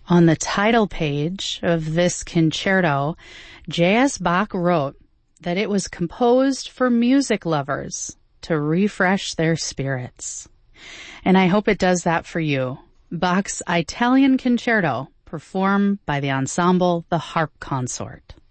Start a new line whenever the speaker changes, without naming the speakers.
On the title page of this concerto, J.S. Bach wrote that it was composed for music lovers to refresh their spirits. And I hope it does that for you. Bach's Italian Concerto, performed by the ensemble The Harp Consort.